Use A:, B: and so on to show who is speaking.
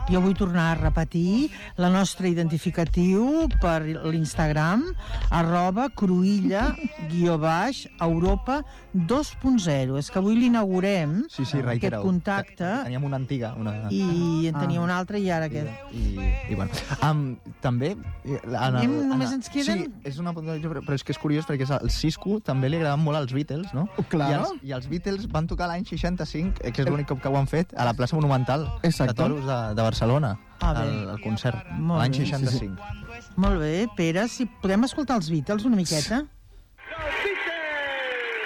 A: Jo vull tornar a repetir la nostra identificatiu per l'Instagram @cruïlla_Europa 2.0. És que avui l'inaugurem, aquest contacte.
B: Teníem una antiga.
A: I en tenia una altra i ara aquest.
B: I bueno. També...
A: Només ens queden...
B: Sí, és una, però és que és curiós perquè el Cisco també li agraden molt als Beatles, no?
C: Claro.
B: I els Beatles van tocar l'any 65, que és l'únic cop que ho han fet, a la plaça Monumental de Toros de Barcelona, al concert, l'any 65.
A: Molt bé, Pere, si podem escoltar els Beatles una miqueta?